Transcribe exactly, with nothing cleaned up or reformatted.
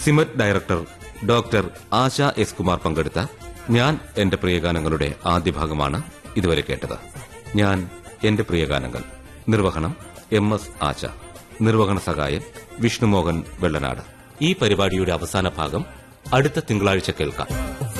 C-MET director doctor ആശ S Kumar പങ്കെടുത്ത ഞാൻ എന്റെ പ്രിയഗാനങ്ങളുടെ ആദ്യ ഭാഗമാണ് ഇതുവരെ കേട്ടത്. ഞാൻ എന്റെ പ്രിയഗാനങ്ങൾ. നിർവഹണം എം എസ് ആശ. നിർവഹണ സഹായം വിഷ്ണുമോഹൻ വെള്ളനാട്. ഈ പരിപാടിയുടെ അവസാന ഭാഗം അടുത്ത തിങ്കളാഴ്ച കേൾക്കാം.